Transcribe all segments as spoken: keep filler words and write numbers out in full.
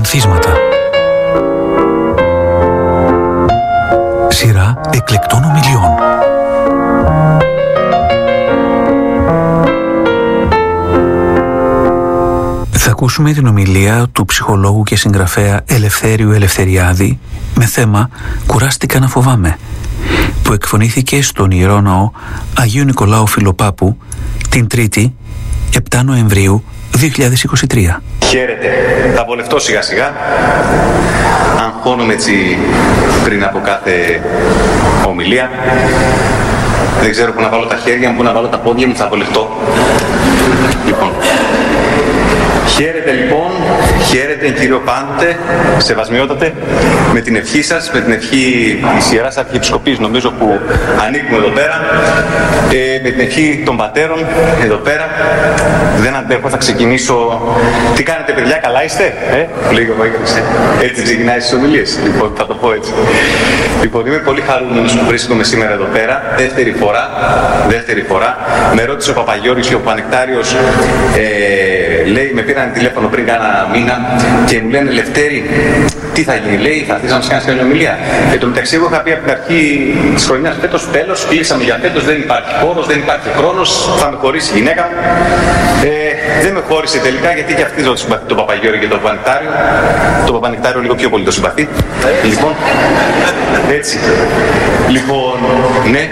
ανθίσματα. Σειρά εκλεκτών ομιλιών. Θα ακούσουμε την ομιλία του ψυχολόγου και συγγραφέα Ελευθέριου Ελευθεριάδη με θέμα «Κουράστηκα να φοβάμαι», που εκφωνήθηκε στον Ιερό Ναό Αγίου Νικολάου Φιλοπάπου την Τρίτη, επτά Νοεμβρίου δύο χιλιάδες είκοσι τρία. Χαίρετε. Θα βολευτώ σιγά σιγά. Αγχώνομαι έτσι πριν από κάθε ομιλία. Δεν ξέρω πού να βάλω τα χέρια μου, πού να βάλω τα πόδια μου, θα βολευτώ. Λοιπόν. Χαίρετε λοιπόν, χαίρετε Κύριο Πάντοτε, σεβασμιότατε, με την ευχή σας, με την ευχή της Ιεράς Αρχιεπισκοπής νομίζω που ανήκουμε εδώ πέρα, ε, με την ευχή των πατέρων εδώ πέρα. Δεν αντέχω, θα ξεκινήσω. Τι κάνετε παιδιά, καλά είστε? Ε, λίγο μάγειρες, έτσι ξεκινάει τις ομιλίες, λοιπόν θα το πω έτσι. Λοιπόν, είμαι πολύ χαρούμενος που βρίσκομαι σήμερα εδώ πέρα, δεύτερη φορά, δεύτερη φορά. Με ρώτησε ο Παπαγιώρης, ο Πανεκτάριος, ε, λέει, με πήραν τηλέφωνο πριν κάνα μήνα και μου λένε Λευτέρη, τι θα γίνει, λέει, θα θες να μας κάνεις μια ομιλία. Εν τω μεταξύ, εγώ είχα πει από την αρχή της χρονιάς, φέτος τέλος, κλείσαμε για φέτος, δεν υπάρχει χώρος, δεν υπάρχει χρόνος, θα με χωρίσει η γυναίκα μου. Ε, δεν με χώρισε τελικά γιατί και αυτή το συμπαθεί τον Παπαγιώρη και τον Παπανεκτάριο. Το Παπανεκτάριο λίγο πιο πολύ το συμπαθεί. Λοιπόν, έτσι. Λοιπόν, ναι.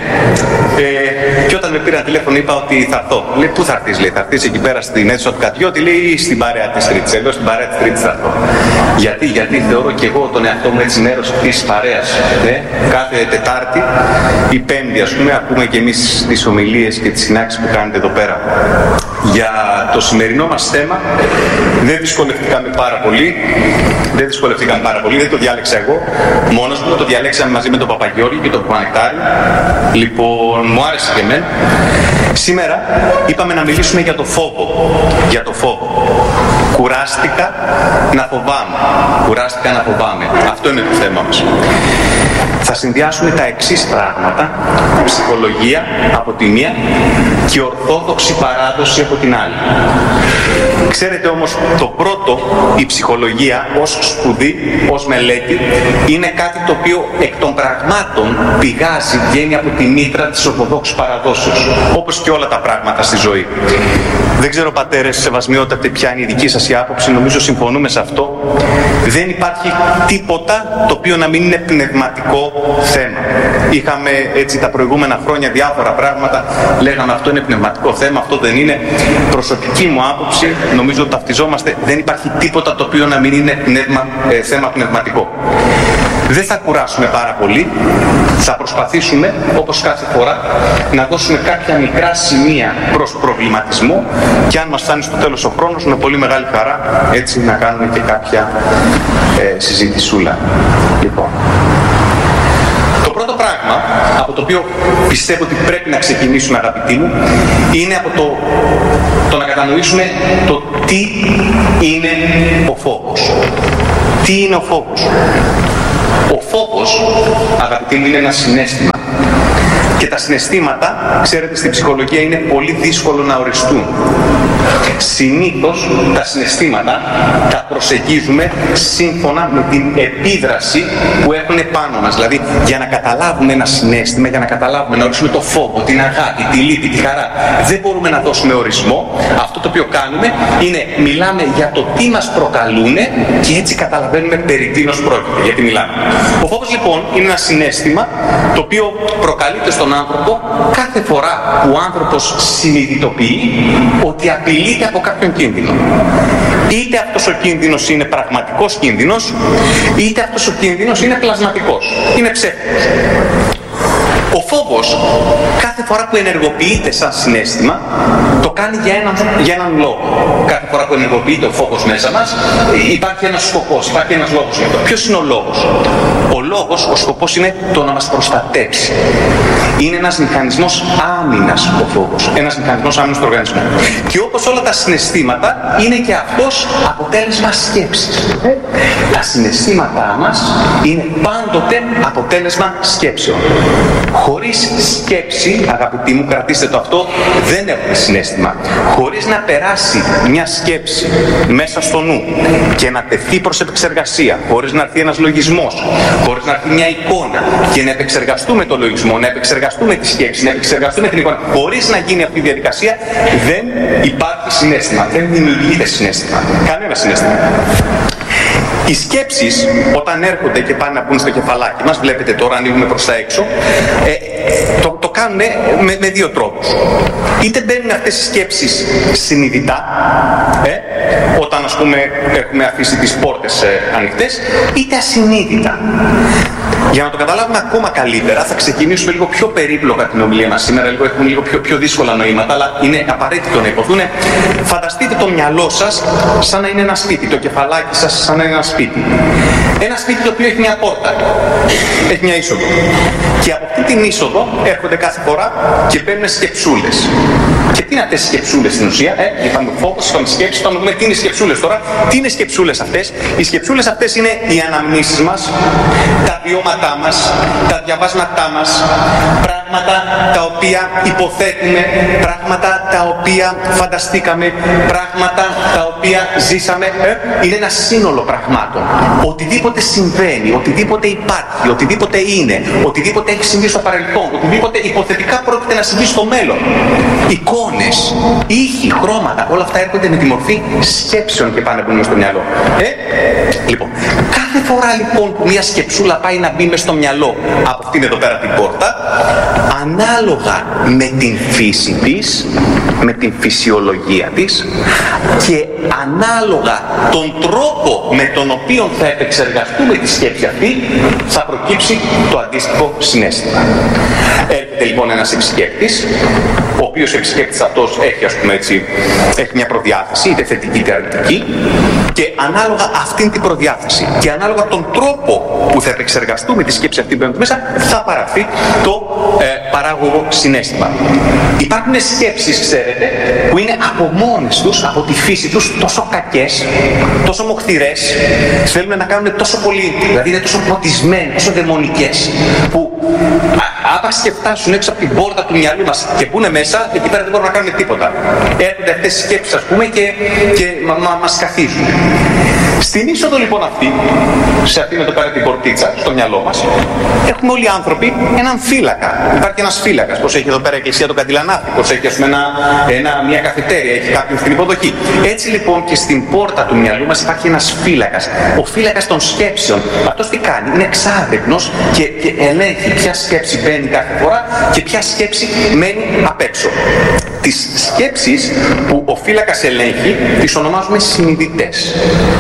Ε, και όταν με πήραν τηλέφωνο είπα ότι θα έρθω. Λέει, πού θα έρθεις, λέει, θα έρθεις εκεί πέρα στην αίθουσα του Κατιώτη, λέει, στην παρέα της Τρίτης. Εδώ στην παρέα της Τρίτης θα έρθω. Γιατί, γιατί θεωρώ και εγώ τον εαυτό μου έτσι μέρος αυτής της παρέας. Ναι. Κάθε Τετάρτη ή Πέμπτη, ας πούμε, ακούμε και εμείς τις ομιλίες και τις συνάξεις που κάνετε εδώ πέρα. Για το σημερινό μας θέμα δεν δυσκολευτήκαμε πάρα πολύ. Δεν δυσκολευτήκαμε πάρα πολύ, δεν το διάλεξα εγώ. Μόνος μου το διαλέξαμε μαζί με τον Παπαγιώρη και τον Παπανεκτάριο. Λοιπόν, μου άρεσε και εμένα. Σήμερα είπαμε να μιλήσουμε για το φόβο. Για το φόβο. Κουράστηκα να φοβάμαι. Κουράστηκα να φοβάμαι. Αυτό είναι το θέμα μας. Θα συνδυάσουμε τα εξής πράγματα. Ψυχολογία από τη μία και ορθόδοξη παράδοση από την άλλη. Ξέρετε όμως, το πρώτο, η ψυχολογία ως σπουδή, ως μελέτη, είναι κάτι το οποίο εκ των πραγμάτων πηγάζει, βγαίνει από τη μήτρα της ορθοδόξου παραδόσεως, όπως και όλα τα πράγματα στη ζωή. Δεν ξέρω πατέρες, σεβασμιότατε, ποια είναι η δική σας η άποψη, νομίζω συμφωνούμε σε αυτό. Δεν υπάρχει τίποτα το οποίο να μην είναι πνευματικό θέμα. Είχαμε έτσι τα προηγούμενα χρόνια διάφορα πράγματα, λέγαμε αυτό είναι πνευματικό θέμα, αυτό δεν είναι. Προσωπική μου άποψη, νομίζω ότι ταυτιζόμαστε, δεν υπάρχει τίποτα το οποίο να μην είναι πνεύμα, ε, θέμα πνευματικό. Δεν θα κουράσουμε πάρα πολύ, θα προσπαθήσουμε όπως κάθε φορά να δώσουμε κάποια μικρά σημεία προς προβληματισμό και αν μας φτάνει στο τέλος ο χρόνος με πολύ μεγάλη χαρά έτσι να κάνουμε και κάποια ε, συζητησούλα. Λοιπόν, το πρώτο πράγμα από το οποίο πιστεύω ότι πρέπει να ξεκινήσουμε αγαπητοί μου είναι από το, το να κατανοήσουμε το τι είναι ο φόβος. Τι είναι ο φόβος. Ο φόβος, αγαπητοί μου, είναι ένα συναίσθημα. Και τα συναισθήματα, ξέρετε, στην ψυχολογία είναι πολύ δύσκολο να οριστούν. Συνήθως τα συναισθήματα τα προσεγγίζουμε σύμφωνα με την επίδραση που έχουν πάνω μας. Δηλαδή, για να καταλάβουμε ένα συναίσθημα, για να καταλάβουμε, να ορίσουμε το φόβο, την αγάπη, τη λύπη, τη χαρά, δεν μπορούμε να δώσουμε ορισμό. Αυτό το οποίο κάνουμε είναι μιλάμε για το τι μας προκαλούν και έτσι καταλαβαίνουμε περί τίνος πρόκειται, γιατί μιλάμε. Ο φόβος λοιπόν είναι ένα συναίσθημα το οποίο προκαλείται στον άνθρωπο κάθε φορά που ο άνθρωπος συνειδητοποιεί ότι απειλείται από κάποιον κίνδυνο. Είτε αυτός ο κίνδυνος είναι πραγματικός κίνδυνος, είτε αυτός ο κίνδυνος είναι πλασματικός, είναι ψεύτικος. Ο φόβος κάθε φορά που ενεργοποιείται σαν συναίσθημα το κάνει για έναν, για έναν λόγο. Κάθε φορά που ενεργοποιείται ο φόβος μέσα μας υπάρχει ένας σκοπός, υπάρχει ένας λόγος για αυτό. Ποιος είναι ο λόγος? Ο λόγος, ο σκοπός είναι το να μας προστατεύσει. Είναι ένας μηχανισμός άμυνας ο φόβος, ένας μηχανισμός άμυνας του οργανισμού. Και όπως όλα τα συναισθήματα είναι και αυτός αποτέλεσμα σκέψης. Τα συναισθήματά μας είναι πάντοτε αποτέλεσμα σκέψεων. Χωρίς σκέψη, αγαπητοί μου, κρατήστε το αυτό, δεν έχουμε συναίσθημα. Χωρίς να περάσει μια σκέψη μέσα στο νου και να τεθεί προς επεξεργασία, χωρίς να έρθει ένας λογισμός, χωρίς να έρθει μια εικόνα και να επεξεργαστούμε το λογισμό, να επεξεργαστούμε τη σκέψη, να επεξεργαστούμε την εικόνα, χωρίς να γίνει αυτή η διαδικασία, δεν υπάρχει συναίσθημα. Δεν δημιουργείται συναίσθημα. Κανένα συναίσθημα. Οι σκέψεις, όταν έρχονται και πάνε να μπουν στο κεφαλάκι μας, βλέπετε τώρα ανοίγουμε προς τα έξω, ε, το, το κάνουν με, με δύο τρόπους. Είτε μπαίνουν αυτές οι σκέψεις συνειδητά, ε, όταν ας πούμε έχουμε αφήσει τις πόρτες ε, ανοιχτές, είτε ασυνείδητα. Για να το καταλάβουμε ακόμα καλύτερα, θα ξεκινήσουμε λίγο πιο περίπλοκα την ομιλία μας σήμερα, λίγο, έχουμε λίγο πιο, πιο δύσκολα νοήματα, αλλά είναι απαραίτητο να υποθούν. Φανταστείτε το μυαλό σας σαν να είναι ένα σπίτι, το κεφαλάκι σας σαν να είναι ένα σπίτι. Ένα σπίτι το οποίο έχει μια πόρτα, έχει μια είσοδο. Και από αυτή την είσοδο έρχονται κάθε φορά και μπαίνουν σκεψούλες. Και τι είναι αυτές οι σκεψούλες στην ουσία, ε? Είπαμε φόβος, είπαμε σκέψεις, πάμε να δούμε τι είναι οι σκεψούλες τώρα. Τι είναι οι σκεψούλες αυτές? Οι σκεψούλες αυτές είναι οι αναμνήσεις μας, τα βιώματά μας, τα διαβάσματά μας, πράγματα τα οποία υποθέτουμε, πράγματα τα οποία φανταστήκαμε, πράγματα τα οποία ζήσαμε. Ε? Είναι ένα σύνολο πραγμάτων. Οτιδήποτε συμβαίνει, οτιδήποτε υπάρχει, οτιδήποτε είναι, οτιδήποτε έχει συμβεί στο παρελθόν, οτιδήποτε υποθετικά πρόκειται να συμβεί στο μέλλον. Εικόνες, ήχοι, χρώματα, όλα αυτά έρχονται με τη μορφή σκέψεων και πάνε να μπουν στο μυαλό. Ε? Λοιπόν, κάθε φορά λοιπόν που μια σκεψούλα πάει να μπει μες στο μυαλό από αυτήν εδώ πέρα την πόρτα, ανάλογα με την φύση της, με την φυσιολογία της και ανάλογα τον τρόπο με τον οποίο θα επεξεργαστούμε τη σκέψη αυτή, θα προκύψει το αντίστοιχο συναίσθημα. Έρχεται λοιπόν ένας επισκέπτης, ο οποίος ο επισκέπτης αυτός έχει, ας πούμε έτσι, έχει μια προδιάθεση, είτε θετική είτε αρνητική, και ανάλογα αυτήν την προδιάθεση και ανάλογα τον τρόπο που θα επεξεργαστούμε τη σκέψη αυτή που μέσα, θα παραχθεί το ε, παράγωγο συναίσθημα. Υπάρχουν σκέψεις, ξέρετε, που είναι από μόνες τους, από τη φύση τους, τόσο κακές, τόσο μοχθηρές, θέλουν να κάνουν τόσο πολύ, δηλαδή είναι τόσο ποτισμένες, τόσο δαιμονικές, που άπαξ και φτάσουν έξω από την πόρτα του μυαλού μας και πούνε μέσα, εκεί πέρα δεν μπορούν να κάνουν τίποτα. Έρχονται αυτές οι σκέψεις, ας πούμε, και, και μα, μα, μας καθίζουν. Στην είσοδο λοιπόν αυτή, σε αυτήν εδώ πέρα την πορτίτσα, στο μυαλό μας, έχουμε όλοι οι άνθρωποι έναν φύλακα. Υπάρχει ένας φύλακας, πως έχει εδώ πέρα η εκκλησία του Καντιλανάθη, πως έχει, ας πούμε, ένα, ένα, μια καφετέρια, έχει κάποιον στην υποδοχή. Έτσι λοιπόν και στην πόρτα του μυαλού μας υπάρχει ένας φύλακας. Ο φύλακας των σκέψεων. Αυτός τι κάνει? Είναι εξάδεκνος και, και ελέγχει ποια σκέψη μπαίνει κάθε φορά και ποια σκέψη μένει απ' έξω. Τις σκέψεις που ο φύλακας ελέγχει τις ονομάζουμε συνειδητές.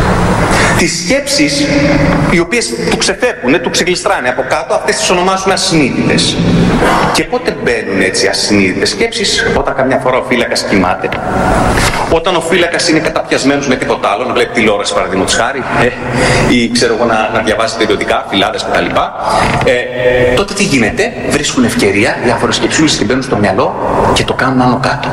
Τις σκέψεις οι οποίες του ξεφεύγουν, του ξεκλειστράνε από κάτω, αυτές τις ονομάζουμε ασυνείδητες. Και πότε μπαίνουν έτσι ασυνείδητες σκέψεις? Όταν καμιά φορά ο φύλακας κοιμάται, όταν ο φύλακας είναι καταπιασμένος με τίποτα άλλο, να βλέπει τηλεόραση παραδείγματος χάρη, ε, ή ξέρω εγώ να, να διαβάζει περιοδικά, φυλάδες κτλ. Ε, τότε τι γίνεται? Βρίσκουν ευκαιρία διάφορες σκεψούλες και μπαίνουν στο μυαλό και το κάνουν άνω κάτω.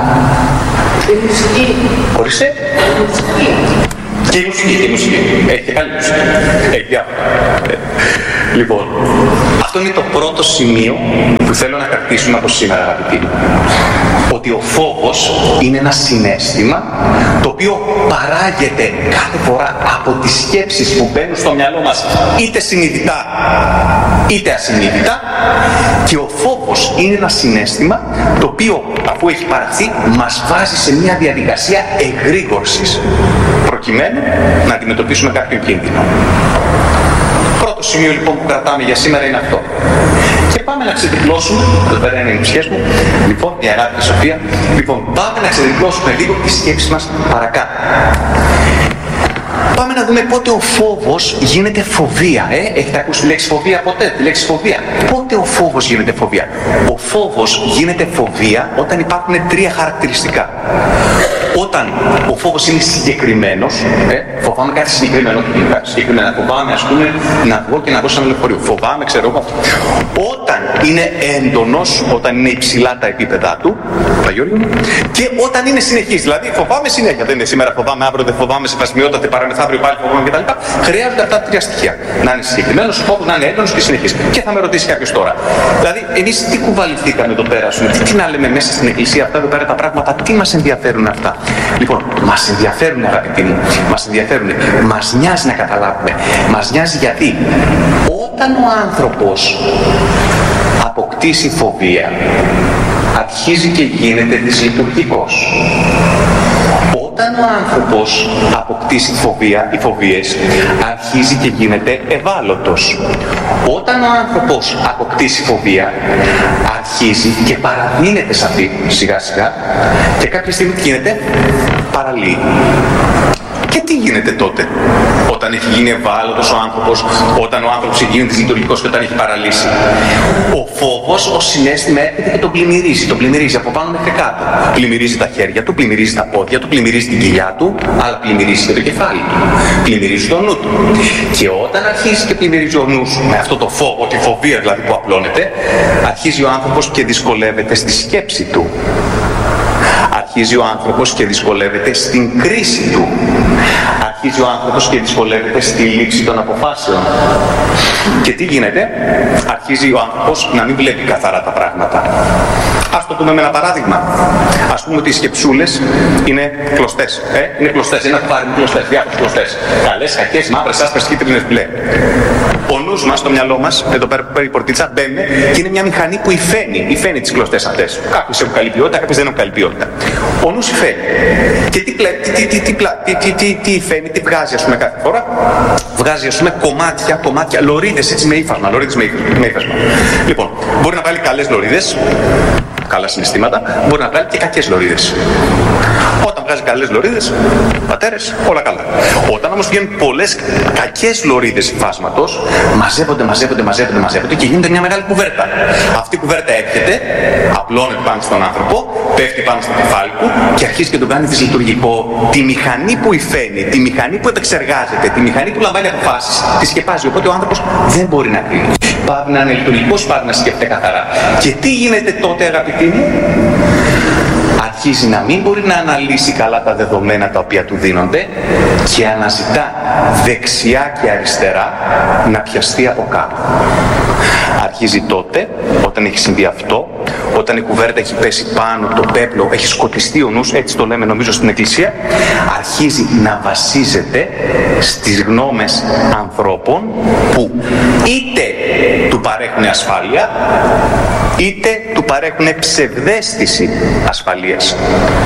Ορίστε. Και η μουσική, και η μουσική. Έχει και καλή μουσική. Έχει διάφορα. Λοιπόν, αυτό είναι το πρώτο σημείο που θέλω να κρατήσουμε από σήμερα, αγαπητοί. Ότι ο φόβος είναι ένα συναίσθημα το οποίο παράγεται κάθε φορά από τις σκέψεις που μπαίνουν στο μυαλό μας, είτε συνειδητά είτε ασυνείδητα, και ο φόβος είναι ένα συναίσθημα το οποίο, αφού έχει παραχθεί, μας βάζει σε μια διαδικασία εγρήγορσης προκειμένου να αντιμετωπίσουμε κάποιον κίνδυνο. Πρώτο σημείο λοιπόν που κρατάμε για σήμερα είναι αυτό. Και πάμε να ξεδιπλώσουμε, εδώ πέρα είναι οι ψυχές μου, λοιπόν, η αγάπη και η Σοφία, λοιπόν, πάμε να ξεδιπλώσουμε λίγο τις σκέψεις μας παρακάτω. Πάμε να δούμε πότε ο φόβος γίνεται φοβία. Ε? Έχετε ακούσει τη λέξη φοβία ποτέ? Τη λέξη φοβία. Πότε ο φόβος γίνεται φοβία? Ο φόβος γίνεται φοβία όταν υπάρχουν τρία χαρακτηριστικά. Όταν ο φόβος είναι συγκεκριμένος, ε, φοβάμαι κάτι συγκεκριμένο, κάτι συγκεκριμένα, φοβάμαι ας πούμε να βγω και να βγω σε ένα λεωφορείο, φοβάμαι, ξέρω εγώ. Όταν είναι έντονος, όταν είναι υψηλά τα επίπεδά του, Παγιώργη μου, και όταν είναι συνεχής, δηλαδή φοβάμαι συνέχεια, δεν είναι σήμερα φοβάμαι, αύριο δεν φοβάμαι, σε πασμιότατη παραμεθαύριο πάλι φοβάμαι κτλ. Χρειάζονται αυτά τα τρία στοιχεία. Να είναι συγκεκριμένος ο φόβος, να είναι έντονος και συνεχής. Και θα με ρωτήσει κάποιος τώρα. Δηλαδή, εμείς τι κουβαληθήκαμε εδώ πέρα, σου, τι, τι να λέμε μέσα στην εκκλησία, αυτά εδώ πέρα τα πράγματα, τι μας ενδιαφέρουν αυτά. Λοιπόν, μας ενδιαφέρουν, αγαπητοί μου, μας ενδιαφέρουν, μας νοιάζει να καταλάβουμε. Μας νοιάζει γιατί όταν ο άνθρωπος αποκτήσει φοβία, αρχίζει και γίνεται δυσλειτουργικός. Όταν ο άνθρωπος αποκτήσει φοβία ή φοβίες, αρχίζει και γίνεται ευάλωτος. Όταν ο άνθρωπος αποκτήσει φοβία, αρχίζει και παραδίνεται σε αυτή σιγά σιγά και κάποια στιγμή τι γίνεται, παραλύει. Και τι γίνεται τότε, όταν έχει γίνει ευάλωτος ο άνθρωπος, όταν ο άνθρωπος έχει γίνει δυσλειτουργικός και όταν έχει παραλύσει. Ο φόβος, ο συναίσθημα έρχεται και τον πλημμυρίζει, τον πλημμυρίζει από πάνω μέχρι κάτω. Πλημμυρίζει τα χέρια του, πλημμυρίζει τα πόδια του, πλημμυρίζει την κοιλιά του, αλλά πλημμυρίζει και το κεφάλι του, πλημμυρίζει το νου του. Και όταν αρχίζει και πλημμυρίζει ο νους με αυτό το φόβο, τη φοβία δηλαδή που απλώνεται, αρχίζει ο άνθρωπος και δυσκολεύεται στη σκέψη του. Αρχίζει ο άνθρωπος και δυσκολεύεται στην κρίση του. Αρχίζει ο άνθρωπος και δυσκολεύεται στη λήψη των αποφάσεων. Και τι γίνεται, αρχίζει ο άνθρωπος να μην βλέπει καθαρά τα πράγματα. Ας το δούμε με ένα παράδειγμα. Ας πούμε ότι οι σκεψούλες είναι κλωστές. Ε? Είναι κλωστές, είναι κουβάρι, είναι κλωστές, διάφορες κλωστές. Καλές, κακές, μαύρες, άσπρες, κίτρινες, μπλε. Ο νους μας, το μυαλό μας, εδώ πέρα που παίρνει η πορτίτσα, μπαίνει και είναι μια μηχανή που υφαίνει, υφαίνει τις κλωστές αυτές. Κάποιες έχουν καλή ποιότητα, κάποιες δεν έχουν καλή ποιότητα. Ο νους υφαίνει. Και τι, πλε, τι, τι, τι, τι, τι, τι, τι υφαίνει, τι βγάζει, ας πούμε, κάθε φορά. Βγάζει, ας πούμε, κομμάτια, κομμάτια, λωρίδες έτσι με ύφασμα. Λωρίδες με ύφασμα. Λοιπόν, μπορεί να βάλει καλές λωρίδες, καλά συναισθήματα, μπορεί να βγάλει και κακές λωρίδες. Όταν βγάζει καλές λωρίδες, πατέρες, όλα καλά. Όταν όμως βγαίνουν πολλές κακές λωρίδες υφάσματος, μαζεύονται, μαζεύονται, μαζεύονται, μαζεύονται και γίνεται μια μεγάλη κουβέρτα. Αυτή η κουβέρτα έρχεται, απλώνεται πάνω στον άνθρωπο, πέφτει πάνω στο κεφάλι του και αρχίζει και τον κάνει δυσλειτουργικό. Τη μηχανή που υφαίνει, τη μηχανή που επεξεργάζεται, τη μηχανή που λαμβάνει αποφάσεις, τη σκεπάζει. Οπότε ο άνθρωπος δεν μπορεί να κρίνει. Πάει να είναι λειτουργικός, πάει να σκέφτεται καθαρά. Και τι γίνεται τότε, αγαπητοί μου? Αρχίζει να μην μπορεί να αναλύσει καλά τα δεδομένα τα οποία του δίνονται και αναζητά δεξιά και αριστερά να πιαστεί από κάπου. Αρχίζει τότε, όταν έχει συμβεί αυτό, όταν η κουβέρτα έχει πέσει πάνω, το πέπλο, έχει σκοτιστεί ο νους, έτσι το λέμε νομίζω στην Εκκλησία, αρχίζει να βασίζεται στις γνώμες ανθρώπων που είτε του παρέχουν ασφάλεια, είτε του παρέχουν ψευδαίσθηση ασφαλείας.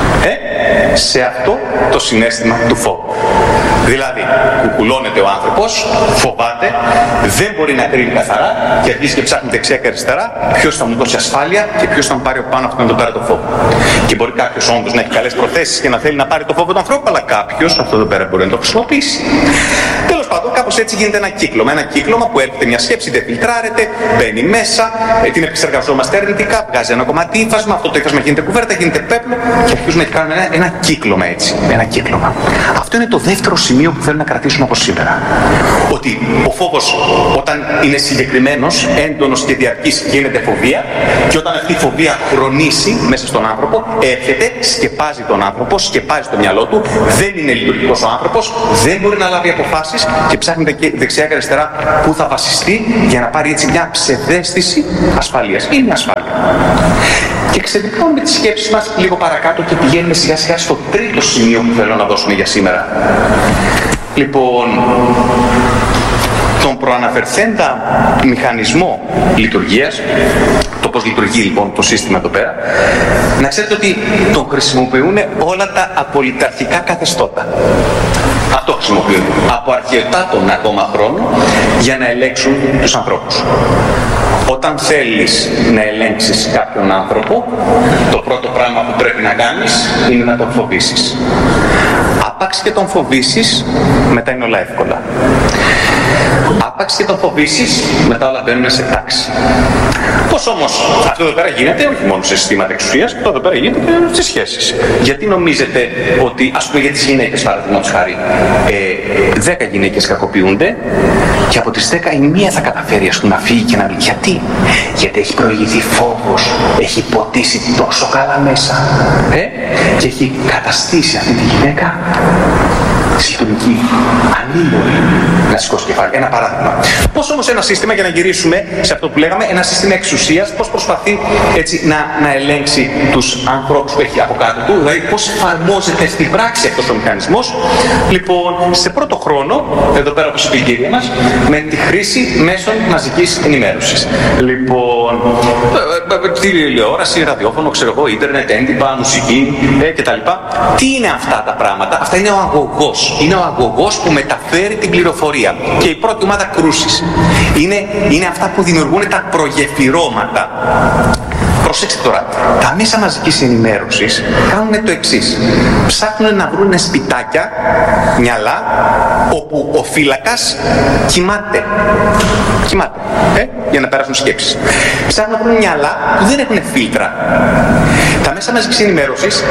Ε, σε αυτό το συναίσθημα του φόβου. Δηλαδή, κουκουλώνεται ο άνθρωπος, φοβάται, δεν μπορεί να κρίνει καθαρά και αρχίζει και ψάχνει δεξιά και αριστερά ποιος θα μου δώσει ασφάλεια και ποιος θα μου πάρει από πάνω αυτό να τον πάρει το φόβο. Και μπορεί κάποιος όντως να έχει καλές προθέσεις και να θέλει να πάρει το φόβο του ανθρώπου, αλλά κάποιος αυτό εδώ πέρα μπορεί να το χρησιμοποιήσει. Τέλος πάντων, κάπως έτσι γίνεται ένα κύκλωμα. Ένα κύκλωμα που έρχεται μια σκέψη, δεν φιλτράρεται, μπαίνει μέσα, την επεξεργαζόμαστε αρνητικά, βγάζει ένα κομμάτι ύφασμα, αυτό το ύφασμα γίνεται κουβέρτα, γίνεται πέπλο και αρχίζουμε να κάνουμε ένα, ένα κύκλωμα έτσι. Ένα κύκλωμα. Αυτό είναι το δεύτερο σημείο που θέλω να κρατήσουμε από σήμερα. Ότι ο φόβος όταν είναι συγκεκριμένος, έντονος και διαρκής γίνεται φοβία και όταν αυτή η φοβία χρονίσει μέσα στον άνθρωπο, έρχεται, σκεπάζει τον άνθρωπο, σκεπάζει το μυαλό του, δεν είναι λειτουργικός ο άνθρωπος, δεν μπορεί να λάβει αποφάσεις και ψάχνεται και δεξιά και αριστερά που θα βασιστεί για να πάρει έτσι μια ψευδαίσθηση ασφαλείας. Είναι ασφάλεια. Και ξεδιπλώνουμε τις σκέψεις μας λίγο παρακάτω και πηγαίνουμε σιγά σιγά στο τρίτο σημείο που θέλω να δώσουμε για σήμερα. Λοιπόν, τον προαναφερθέντα μηχανισμό λειτουργίας, το πώς λειτουργεί λοιπόν το σύστημα εδώ πέρα, να ξέρετε ότι τον χρησιμοποιούν όλα τα απολυταρχικά καθεστώτα. Αυτό χρησιμοποιούν από αρχαιοτάτων ακόμα χρόνο για να ελέγξουν τους ανθρώπους. Όταν θέλεις να ελέγξεις κάποιον άνθρωπο, το πρώτο πράγμα που πρέπει να κάνεις είναι να τον φοβήσεις. Άπαξ και τον φοβήσεις, μετά είναι όλα εύκολα. Άπαξ και τον φοβήσεις, μετά όλα μπαίνουν σε τάξη. Πώς όμως αυτό εδώ πέρα γίνεται, όχι μόνο σε συστήματα εξουσίας, αυτό εδώ πέρα γίνεται και στις σχέσεις. Γιατί νομίζετε ότι, ας πούμε για τις γυναίκες παραδείγματος χάρη, ε, δέκα γυναίκες κακοποιούνται και από τις δέκα η μία θα καταφέρει ας πούμε, να φύγει και να βγει. Γιατί? Γιατί έχει προηγηθεί φόβος, έχει ποτίσει τόσο καλά μέσα ε? και έχει καταστήσει αυτή τη γυναίκα συντονική, ανήμορη να σηκώσει κεφάλι. Ένα παράδειγμα. Πώς όμως ένα σύστημα, για να γυρίσουμε σε αυτό που λέγαμε, ένα σύστημα εξουσίας, πώς προσπαθεί έτσι να, να ελέγξει τους ανθρώπους που έχει από κάτω του, δηλαδή πώς εφαρμόζεται στην πράξη αυτός ο μηχανισμός. Λοιπόν, σε πρώτο χρόνο, εδώ πέρα όπως είπε η κυρία μας, με τη χρήση μέσων μαζικής ενημέρωσης. Λοιπόν, τηλεόραση, ραδιόφωνο, ξέρω εγώ, ίντερνετ, έντυπα, μουσική ε, κτλ. Τι είναι αυτά τα πράγματα? Αυτά είναι ο αγωγός. Είναι ο αγωγός που μεταφέρει την πληροφορία. Και η πρώτη ομάδα κρούσης είναι, είναι αυτά που δημιουργούν τα προγεφυρώματα. Προσέξτε τώρα, τα μέσα μαζικής ενημέρωσης κάνουν το εξής. Ψάχνουν να βρουν σπιτάκια, μυαλά, όπου ο φύλακας κοιμάται. Κοιμάται, ε, για να περάσουν σκέψεις. Ψάχνουν να βρουν μυαλά που δεν έχουν φίλτρα. Τα μέσα μαζικής ενημέρωσης,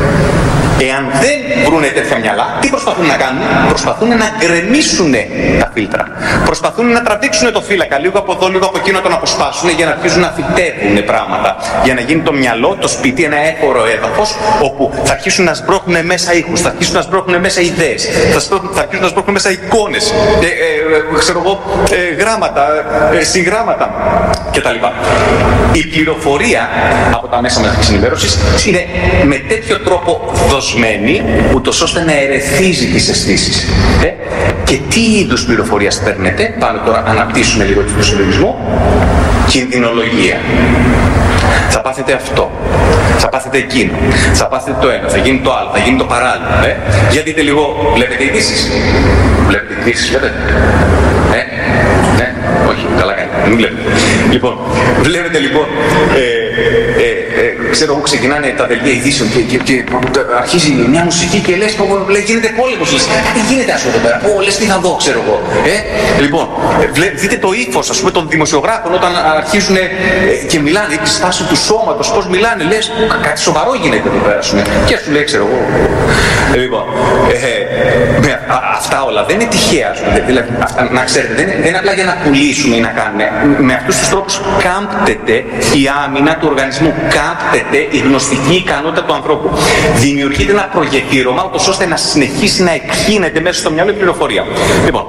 εάν δεν βρούνε τέτοια μυαλά, τι προσπαθούν να κάνουν? Προσπαθούν να γκρεμίσουν τα φίλτρα. Προσπαθούν να τραβήξουν το φύλακα λίγο από εδώ, λίγο από εκείνο, να τον αποσπάσουν για να αρχίσουν να φυτεύουν πράγματα. Για να γίνει το μυαλό, το σπίτι, ένα έφορο έδαφος, όπου θα αρχίσουν να σμπρώχνουν μέσα ήχους, θα αρχίσουν να σμπρώχνουν μέσα ιδέες, θα, σπρώχνουν, θα αρχίσουν να σμπρώχνουν μέσα εικόνες, ε, ε, ξέρω εγώ, ε, γράμματα, ε, συγγράμματα κτλ. Η πληροφορία από τα μέσα μαζικής ενημέρωσης είναι με τέτοιο τρόπο δοσμένη, ούτως ώστε να ερεθίζει τις αισθήσεις. Ε? Και τι είδους πληροφορίας παίρνετε? Πάμε τώρα να αναπτύσσουμε λίγο το συλλογισμό. Κινδυνολογία. Θα πάθετε αυτό, θα πάθετε εκείνο, θα πάθετε το ένα, θα γίνει το άλλο, θα γίνει το παράλληλο. Ε? Για δείτε λίγο, βλέπετε ειδήσεις? Βλέπετε ειδήσεις, βλέπετε? Ε? Ναι, όχι, καλά κάνει, μην βλέπετε. Λοιπόν, βλέπετε λοιπόν, ε, ε, ε, ξέρω εγώ, ξεκινάνε τα δελτία ειδήσεων και, και, και, και αρχίζει μια μουσική και λες, λέει, γίνεται πόλεμος, λες, τι γίνεται ας πούμε εδώ πέρα, Ω, λες τι θα δω, ξέρω εγώ. Ε? Λοιπόν, βλέ, δείτε το ύφος, ας πούμε, των δημοσιογράφων όταν αρχίζουν ε, και μιλάνε, τη στάση του σώματος, πώς μιλάνε, λες, κάτι σοβαρό γίνεται εδώ πέρα, ας πούμε. Και σου λέει, ξέρω εγώ. Ε, λοιπόν, ε, με, α, αυτά όλα δεν είναι τυχαία, ας πούμε, δηλαδή, αυτά, να ξέρετε, δεν είναι, δεν είναι απλά για να πουλήσουμε ή να κάνουμε. Με αυτούς τους τρόπους κάμπτεται η άμυνα του οργανισμού, κάμπτεται η γνωστική ικανότητα του ανθρώπου. Δημιουργείται ένα προγεφύρωμα, ώστε να συνεχίσει να εκχύνεται μέσα στο μυαλό η πληροφορία. Λοιπόν,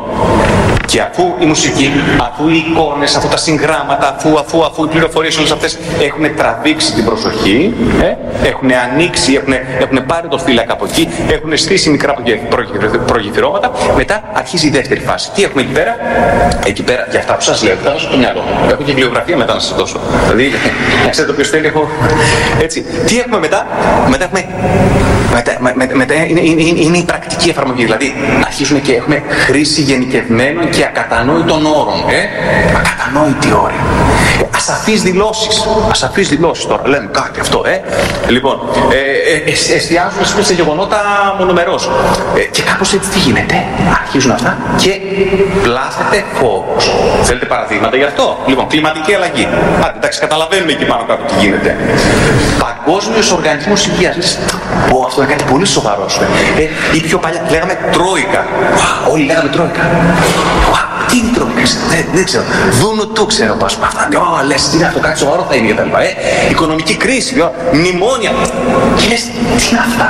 και αφού η μουσική, αφού οι εικόνες, αφού τα συγγράμματα, αφού, αφού, αφού οι πληροφορίες όλες αυτές έχουν τραβήξει την προσοχή, ε, έχουν ανοίξει, έχουν, έχουν πάρει το φύλακα από εκεί, έχουν στήσει μικρά προγεφυρώματα, μετά αρχίζει η δεύτερη φάση. Τι έχουμε εκεί πέρα? Εκεί πέρα, για αυτά που σας λέω, θα δώσω το μυαλό μου. Έχω και βιβλιογραφία μετά να σας δώσω. Δηλαδή, να ξέρετε ποιος θέλει, έχω. Έτσι. Τι έχουμε μετά? Μετά έχουμε. Μετά, με, με, μετά είναι, είναι, είναι η πρακτική εφαρμογή. Δηλαδή, αρχίζουμε και έχουμε χρήση γενικευμένων και ακατανόητων όρων. Ε? Ακατανόητοι όροι. Ασαφείς δηλώσεις. Ασαφείς δηλώσεις τώρα. Λέμε κάτι αυτό. Ε? Λοιπόν, ε, ε, ε, εστιάζουμε σε γεγονότα μονομερώς. Ε, και κάπως έτσι τι γίνεται? Αρχίζουν αυτά και πλάθεται φόβος. Θέλετε παραδείγματα γι' αυτό? Λοιπόν, κλιματική αλλαγή. Άντε, εντάξει, καταλαβαίνουμε εκεί πάνω κάτω τι γίνεται. Παγκόσμιος Οργανισμός Υγείας. Ω, αυτό είναι κάτι πολύ σοβαρό. Ε, ή πιο παλιά λέγαμε Τρόικα. Wow, όλοι λέγαμε Τρόικα. Wow, τι είναι η Τρόικα? Δεν, δεν ξέρω. Δούνου του ξέρω πώς παθάνε. Ω, λες, τι είναι αυτό, κάτι σοβαρό θα είναι και τα λοιπά. Ε, οικονομική κρίση, ε, μνημόνια. Και λες, τι είναι αυτά?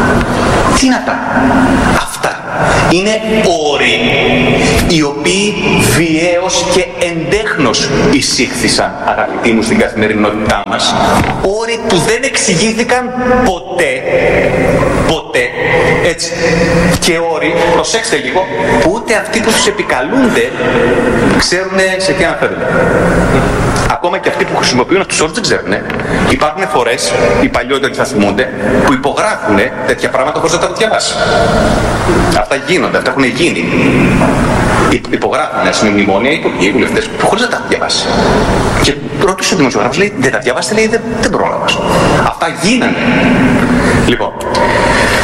Τι είναι αυτά? Αυτά είναι όροι οι οποίοι βιαίως και εντέχνος εισήχθησαν, αγαπητοί μου, στην καθημερινότητά μας. Όροι που δεν εξηγήθηκαν ποτέ, ποτέ, έτσι. Και όροι, προσέξτε λίγο, που ούτε αυτοί που τους επικαλούνται ξέρουν σε τι αναφέρονται. Ακόμα και αυτοί που χρησιμοποιούν αυτούς τους όρους δεν ξέρουν. Υπάρχουν φορές, οι παλιότεροι θα θυμούνται, που υπογράφουν τέτοια πράγματα χωρίς να τα διαβάσει. Αυτά γίνονται, αυτά έχουν γίνει. Υπογράφουν, ας πούμε, μνημόνια, υπουργοί, βουλευτές, χωρίς να τα διαβάσει. Και ρώτησε ο δημοσιογράφος, λέει, δεν τα διαβάσετε, λέει, δεν, δεν πρόλαβα. Αυτά γίνανε. Λοιπόν,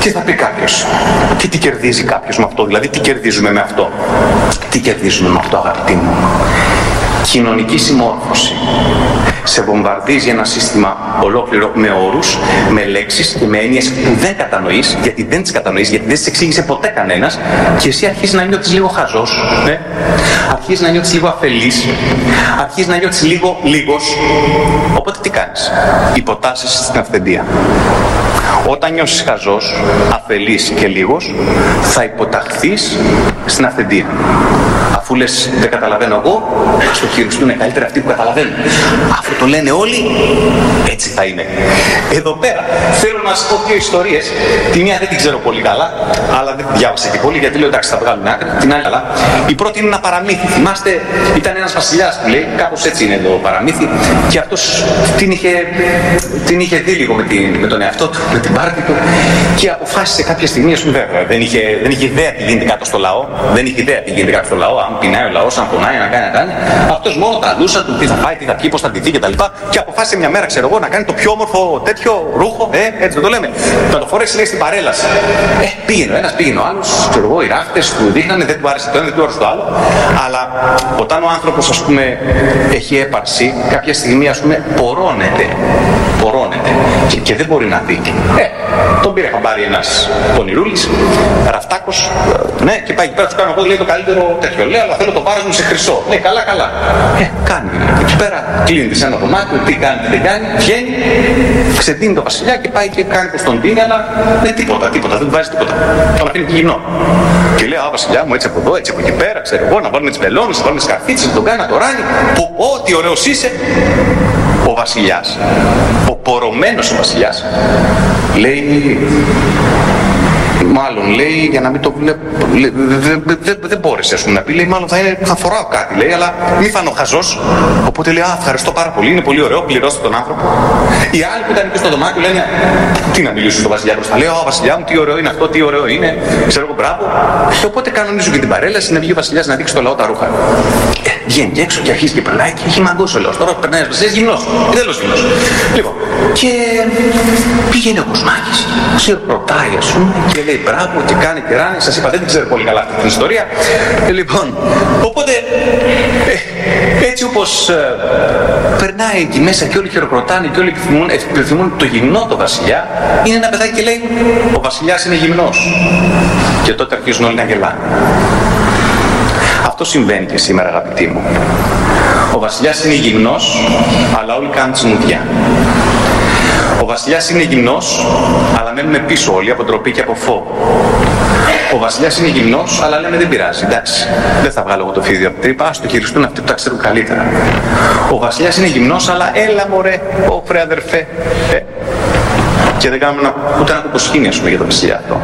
Τι θα πει κάποιος, και τι κερδίζει κάποιος με αυτό, δηλαδή τι κερδίζουμε με αυτό. Τι κερδίζουμε με αυτό, αγαπητοί μου? Κοινωνική συμμόρφωση. Σε βομβαρδίζει ένα σύστημα ολόκληρο με όρους, με λέξεις και με έννοιες που δεν κατανοείς, γιατί δεν τις κατανοείς, γιατί δεν τις εξήγησε ποτέ κανένας, και εσύ αρχίζεις να νιώθεις λίγο χαζός, ναι? Αρχίζεις να νιώθεις λίγο αφελής, αρχίζεις να νιώθεις λίγο λίγος. Οπότε τι κάνεις? Υποτάσσεσαι στην αυθεντία. Όταν νιώσεις χαζός, αφελής και λίγος, θα υποταχθείς στην αυθεντία. Αφού λες δεν καταλαβαίνω εγώ, ας το χειριστούν καλύτερα αυτοί που καταλαβαίνουν. Αφού το λένε όλοι, έτσι θα είναι. Εδώ πέρα θέλω να σας πω δύο ιστορίες. Τη μία δεν την ξέρω πολύ καλά, αλλά δεν τη διάβασα και πολύ, γιατί λέω εντάξει θα βγάλουν άκρη. Την άλλη καλά. Η πρώτη είναι ένα παραμύθι. Θυμάστε, ήταν ένας βασιλιάς που λέει, κάπως έτσι είναι εδώ παραμύθι, και αυτός την είχε, την είχε δει λίγο με, την, με τον εαυτό του, με την πάρτη του, και αποφάσισε κάποια στιγμή, ας πούμε, βέβαια, δεν είχε, δεν είχε ιδέα τι γίνεται κάτω στο λαό, δεν είχε ιδέα τι γίνεται κάτω στο λαό, αν πεινάει ο λαός, αν πονάει, να κάνει, να κάνει. Αυτός μόνο τραλούσα του, τι θα πάει, τι θα πιει, πώς θα ντυθεί κτλ. Και αποφάσισε μια μέρα, ξέρω εγώ, να κάνει το πιο όμορφο τέτοιο ρούχο, ε, έτσι δεν το λέμε. Να το φορέσει, λέει, στην παρέλαση. Ε, πήγαινε ο ένας, πήγαινε ο άλλος, ξέρω εγώ, οι ράφτες του δείχνανε, δεν του άρεσε το ένα, δεν του άρεσε το άλλο. Αλλά όταν ο άνθρωπος, ας πούμε, έχει έπαρση, κάποια στιγμή, ας πούμε, πορώνεται. Πορώνεται και, και δεν μπορεί να δει. Ε, τον πήρε χαμπάρι ένας πονηρούλης, ραφτάκος, ναι, και πάει εκεί πέρα, του κάνω εγώ, λέει, το καλύτερο τέτοιο. Λέει, αλλά θέλω το βάρος μου σε χρυσό. Ναι, καλά, καλά. Ε, κάνει. Εκεί πέρα κλείνει σε ένα δωμάτιο, τι κάνει, τι δεν κάνει, βγαίνει, ξεντίνει το βασιλιά και πάει και κάνει πως τον δίνει, αλλά δεν τίποτα, τίποτα, δεν του βάζει τίποτα. Τον αφήνει και γυμνό. Και λέει, α, βασιλιά μου, έτσι από εδώ, έτσι από εκεί πέρα, ξέρω εγώ, να βάλουμε τις μπελόνες, να βάλουμε τις καρφίτσες, να τον κάνει, να το ράνει. Πω, ό,τι ωραίος είσαι. Ο βασιλιάς, ο πορωμένος ο βασιλιάς, λέει, μάλλον λέει, για να μην το βλέπω, δεν δε, δε, δε μπόρεσε, ας πούμε, να πει, λέει, μάλλον θα, είναι, θα φοράω κάτι, λέει, αλλά μη φανώ χαζός. Οπότε λέει, α, ευχαριστώ πάρα πολύ, είναι πολύ ωραίο, πληρώστε τον άνθρωπο. Οι άλλοι που ήταν εκεί στο δωμάτιο λένε, τι να μιλήσω στον βασιλιά μπροστά. Λέω, α, βασιλιά μου, τι ωραίο είναι αυτό, τι ωραίο είναι, ξέρω εγώ, μπράβο. Και οπότε κανονίζω και την παρέλαση να βγει ο βασιλιάς να δείξει στο λαό τα ρούχα. Ε, βγαίνει και έξω και αρχίζει και περνάει και έχει μαγκώσει ο λαός. Τώρα περνάει ο βασιλιάς γυμνός, τέλος γυμνός. Λοιπόν, και πηγαίνει ο Κοσμάκης, ρωτάει, ας πούμε, και λέει μπράβο και κάνει και ράνει. Σας είπα, δεν την ξέρω πολύ καλά αυτή την ιστορία. Ε, λοιπόν, οπότε ε, έτσι όπως ε, περνάει εκεί μέσα και όλοι χειροκροτάνε και όλοι επιθυμούν, επιθυμούν το γυμνό το βασιλιά, είναι ένα παιδάκι και λέει ο βασιλιάς είναι γυμνός. Και τότε αρχίζουν όλοι να γελάνε. Αυτό συμβαίνει και σήμερα, αγαπητοί μου. Ο βασιλιάς είναι γυμνός, αλλά όλοι κάνουν τσιμουδιά. Ο βασιλιάς είναι γυμνός, αλλά μένουμε πίσω όλοι από ντροπή και από φόβο. Ο βασιλιάς είναι γυμνός, αλλά λέμε δεν πειράζει, εντάξει, δεν θα βγάλω εγώ το φίδι από την τρύπα, ας το χειριστούν αυτοί που τα ξέρουν καλύτερα. Ο βασιλιάς είναι γυμνός, αλλά έλα μωρέ, όφρε αδερφέ. Ε. Και δεν κάνουμε ούτε ένα κουκοσχήνι, ας πούμε, για το βασιλιά αυτό.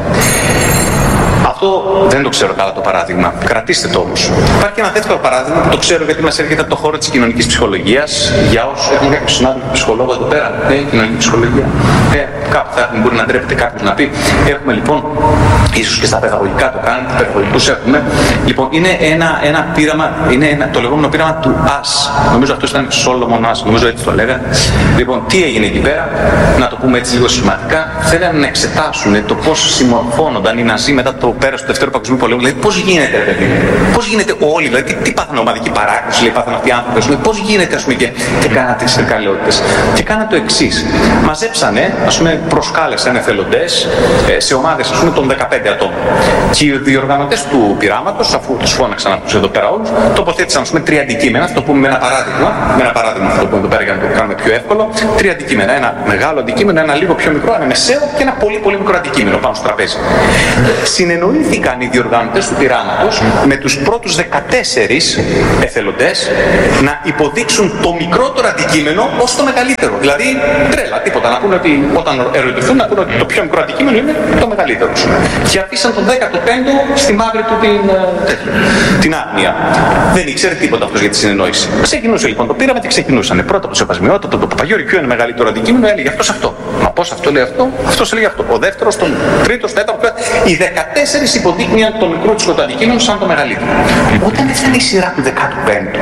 Αυτό δεν το ξέρω καλά το παράδειγμα. Κρατήστε το όμως. Υπάρχει ένα τέτοιο παράδειγμα που το ξέρω γιατί μας έρχεται από το χώρο της κοινωνικής ψυχολογίας. Για όσους έχουμε κάποιο συνάδελφο ψυχολόγο εδώ πέρα, ναι, κοινωνική ψυχολογία. Ε, κάπου θα έχουμε, μπορεί να ντρέπεται κάποιος να πει. Έχουμε λοιπόν, ίσως και στα παιδαγωγικά το κάνετε, παιδαγωγικούς έχουμε. Λοιπόν, είναι ένα, ένα πείραμα, είναι ένα, το λεγόμενο πείραμα του Ας. Νομίζω αυτό ήταν Σόλομον Ας, νομίζω έτσι το λέγανε. Λοιπόν, τι έγινε εκεί πέρα, να το πούμε έτσι λίγο σχηματικά. Θέλανε να εξετάσουν το πώς συμμορφώνονταν οι Ναζί μετά το πέρας του Δευτέρου Παγκοσμίου Πολέμου. Δηλαδή, πώς γίνεται, παιδί, πώς γίνεται όλοι, δηλαδή, τι πάθανε ομαδική παράκρουση, λέει, πάθανε αυτοί οι άνθρωποι, πούμε, πώς γίνεται, ας πούμε, και, και κάνατε τις φρικαλαιότητες. Και κάνανε το εξής. Μαζέψανε, ας πούμε, προσκάλεσαν εθελοντές ε, σε ομάδες, ας πούμε, των δεκαπέντε ατόμων. Και οι διοργανωτές του πειράματος, αφού τους φώναξαν αυτούς εδώ πέρα όλους, τοποθέτησαν, ας πούμε, τρία αντικείμενα. Θα το πούμε με ένα παράδειγμα, με ένα παράδειγμα θα το πούμε εδώ πέρα για να το κάνουμε πιο εύκολο. Τρία αντικείμενα. Ένα μεγάλο αντικείμενο, ένα λίγο πιο μικρό, ένα μεσαίο και ένα πολύ πολύ μικρό αντικείμενο πάνω στο τραπέζι. Συνεννοήθηκαν οι διοργανωτές του πειράματος με τους πρώτους δεκατέσσερις εθελοντές να υποδείξουν το μικρότερο αντικείμενο ως το μεγαλύτερο. Δηλαδή, τρέλα, τίποτα. Να πούνε ότι όταν ερωτηθούν, να πούνε ότι το πιο μικρό αντικείμενο είναι το μεγαλύτερο. Και αφήσαν τον δέκατο πέμπτο στη μαύρη του την, την άγνοια. Δεν ήξερε τίποτα αυτός για τη συνεννόηση. Ξεκινούσε λοιπόν το πείραμα και ξεκινούσαν. Πρώτα από το Σεβασμιότατο, το Παπαγιώρη, ποιο είναι μεγαλύτερο αντικείμενο, έλεγε αυτός αυτό. Μα πώς αυτό λέει αυτό, αυτός έλεγε αυτό. Ο δεύτερος, τον τρίτος, τέταρτο. Οι δεκατέσσερις υποδείκνυαν το μικρό του το αντικείμενο σαν το μεγαλύτερο. Όταν έφτανε η σειρά του δεκάτου πέμπτου,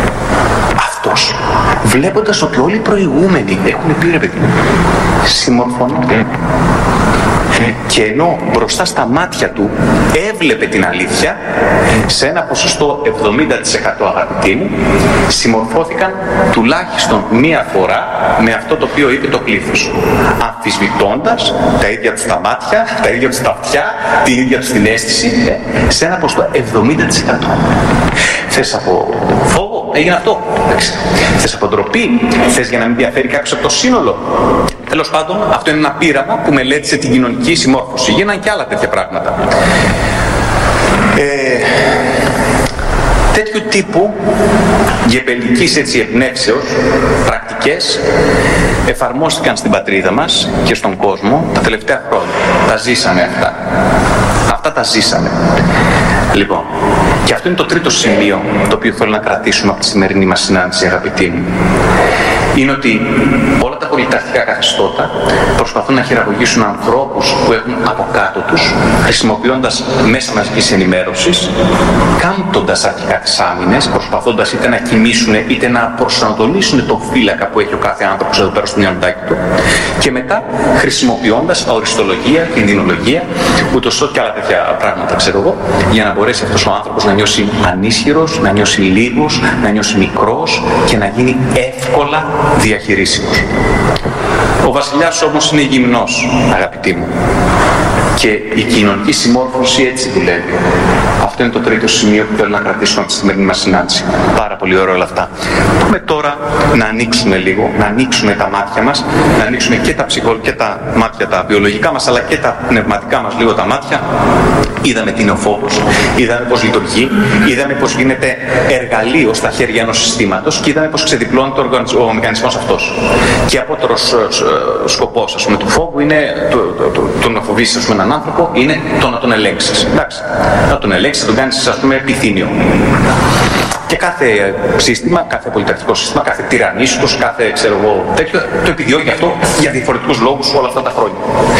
αυτός, βλέποντας ότι όλοι οι προηγούμενοι έχουν πει ρε παιδί, συμμορφωνόνται. Και ενώ μπροστά στα μάτια του έβλεπε την αλήθεια, σε ένα ποσοστό εβδομήντα τοις εκατό, αγαπητοί μου, συμμορφώθηκαν τουλάχιστον μία φορά με αυτό το οποίο είπε το πλήθος, αμφισβητώντας τα ίδια τους τα μάτια, τα ίδια τους τα αυτιά, την ίδια τους την αίσθηση, ε, σε ένα ποσοστό εβδομήντα τοις εκατό. Θες από φόβο, έγινε αυτό. Θες από ντροπή, θες για να μην διαφέρει κάποιος από το σύνολο. Τέλος πάντων, αυτό είναι ένα πείραμα που μελέτησε την κοινωνική συμμόρφωση. Γίνανε και άλλα τέτοια πράγματα. Ε, τέτοιου τύπου γεπελικής έτσι εμπνεύσεως πρακτικές εφαρμόστηκαν στην πατρίδα μας και στον κόσμο τα τελευταία χρόνια. Τα ζήσαμε αυτά. Αυτά τα ζήσαμε. Λοιπόν, και αυτό είναι το τρίτο σημείο το οποίο θέλω να κρατήσουμε από τη σημερινή μας συνάντηση, αγαπητοί μου. Είναι ότι όλα τα πολιταρχικά καθεστώτα προσπαθούν να χειραγωγήσουν ανθρώπους που έχουν από κάτω τους, χρησιμοποιώντας μέσα μαζικής ενημέρωσης, κάμπτοντας αρχικά τις άμυνες, προσπαθώντας είτε να κοιμήσουν είτε να προσανατολίσουν τον φύλακα που έχει ο κάθε άνθρωπος εδώ πέρα στο μυαλοντάκι του, και μετά χρησιμοποιώντας αοριστολογία, κινδυνολογία, ούτως ό,τι και άλλα τέτοια πράγματα, ξέρω εγώ, για να μπορέσει αυτός ο άνθρωπος να νιώσει ανίσχυρος, να νιώσει λίγος, να νιώσει μικρός και να γίνει εύκολα διαχειρίσιμος. Ο βασιλιάς όμως είναι γυμνός, αγαπητοί μου, και η κοινωνική συμμόρφωση έτσι δουλεύει. Αυτό είναι το τρίτο σημείο που θέλω να κρατήσουμε από τη σημερινή μας συνάντηση. Πάρα πολύ ωραία όλα αυτά. Πάμε τώρα να ανοίξουμε λίγο, να ανοίξουμε τα μάτια μας, να ανοίξουμε και τα ψυχο... και τα μάτια τα βιολογικά μας, αλλά και τα πνευματικά μας λίγο τα μάτια. Είδαμε τι είναι ο φόβος, είδαμε πώς λειτουργεί, είδαμε πώς γίνεται εργαλείο στα χέρια ενός συστήματος και είδαμε πώς ξεδιπλώνεται ο, ο μηχανισμός αυτός. Και απότερος σκοπός, ας πούμε, του φόβου είναι το, το, το, το να φοβήσεις, ας πούμε, έναν άνθρωπο, είναι το να τον ελέγξεις. Εντάξει, να τον ελέγξεις, να τον κάνεις, ας πούμε, επιθύμιο. Και κάθε σύστημα, κάθε πολιταρχικό σύστημα, κάθε τυραννίσικος, κάθε, ξέρω εγώ, τέτοιο, το επιδιώκει αυτό για διαφορετικούς λόγους όλα αυτά τα χρόνια.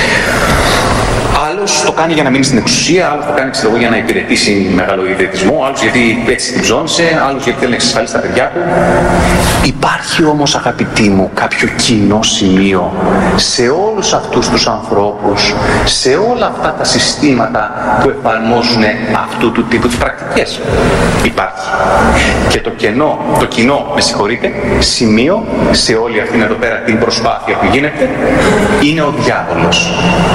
Άλλος το κάνει για να μείνει στην εξουσία, άλλος το κάνει, ξέρω, για να υπηρετήσει μεγαλοειδετισμό, άλλος γιατί έτσι την ψώνησε, άλλος γιατί θέλει να εξασφαλίσει τα παιδιά του. Υπάρχει όμως, αγαπητοί μου, κάποιο κοινό σημείο σε όλους αυτούς τους ανθρώπους, σε όλα αυτά τα συστήματα που εφαρμόζουν αυτού του τύπου τις πρακτικές. Υπάρχει. Και το κοινό, το κοινό, με συγχωρείτε, σημείο σε όλη αυτήν εδώ πέρα την προσπάθεια που γίνεται είναι ο διάβολος.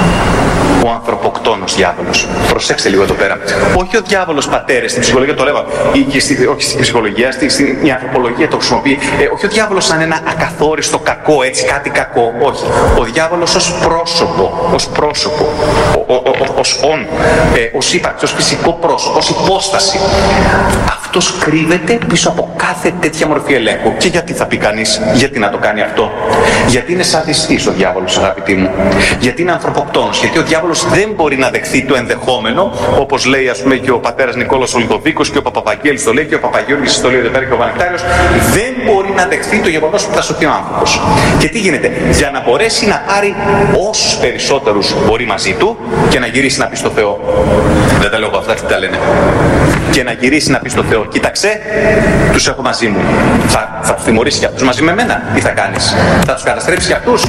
Ο ανθρωποκτόνος διάβολος. Προσέξτε λίγο εδώ πέρα. Όχι ο διάβολος πατέρες, στην ψυχολογία το λέγω, ή στη, όχι στην ψυχολογία, στη, στην η ανθρωπολογία το χρησιμοποιεί. Ε, όχι ο διάβολος σαν ένα ακαθόριστο κακό, έτσι, κάτι κακό. Όχι. Ο διάβολος ως πρόσωπο, ως πρόσωπο, ο, ο, ο, ως όν, ε, ως ύπαρξη, ως φυσικό πρόσωπο, ως υπόσταση. Αυτός κρύβεται πίσω από κάθε τέτοια μορφή ελέγχου. Και γιατί θα πει κανείς, γιατί να το κάνει αυτό? Γιατί είναι σαδιστής ο διάβολος, αγαπητοί μου. Γιατί είναι ανθρωποκτόνος. Γιατί ο διάβολος δεν μπορεί να δεχθεί το ενδεχόμενο, όπως λέει, ας πούμε, και ο πατέρας Νικόλαος ο Λιδοβίκος και ο Παπαβαγγέλης το λέει και ο Παπαγιώργης το λέει εδώ πέρα και ο Βανεκτάριος. Δεν μπορεί να δεχθεί το γεγονός που θα σωθεί ο άνθρωπος. Και τι γίνεται? Για να μπορέσει να πάρει όσους περισσότερους μπορεί μαζί του και να γυρίσει να πει στο Θεό. Δεν τα λέω εγώ αυτά, τι τα λένε. Και να γυρίσει να πει στο Θεό, κοίταξε, τους έχω μαζί μου. Θα, θα τους τιμωρήσεις και αυτούς μαζί με μένα? Τι θα κάνεις? Θα τους καταστρέψεις και αυτούς?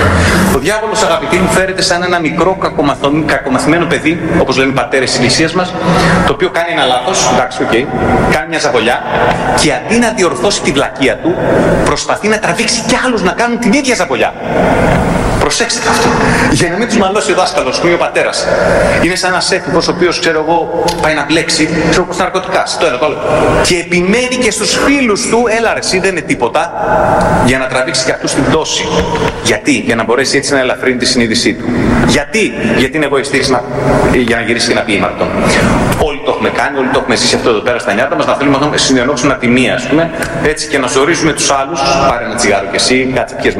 Ο διάβολος, αγαπητοί μου, φέρεται σαν ένα μικρό κακομαθημένο παιδί, όπως λένε οι πατέρες της Εκκλησίας μας, το οποίο κάνει ένα λάθος, εντάξει, οκ, okay, κάνει μια ζαβολιά και αντί να διορθώσει την βλακεία του, προσπαθεί να τραβήξει κι άλλους να κάνουν την ίδια ζαβολιά. Προσέξτε αυτό. Για να μην τους μαλώσει ο δάσκαλος, που είναι ο πατέρας. Είναι σαν ένας έφηβος ο οποίος, ξέρω εγώ, πάει να μπλέξει, ξέρω εγώ, στα ναρκωτικά. Το ένα, το άλλο. Και επιμένει και στους φίλους του, έλα ρε, εσύ δεν είναι τίποτα, για να τραβήξει και αυτούς την πτώση. Γιατί? Για να μπορέσει έτσι να ελαφρύνει τη συνείδησή του. Γιατί? Γιατί είναι εγωιστής, για να γυρίσει και να πει ήμαρτον. Όλοι το έχουμε κάνει, όλοι το έχουμε ζήσει αυτό εδώ πέρα στα νιάτα μας, να θέλουμε να συνενώσουμε ατιμία, ας πούμε, έτσι, και να ζορίζουμε τους άλλους. Πάρε ένα τσιγάρο κι εσύ, κάτσε πιες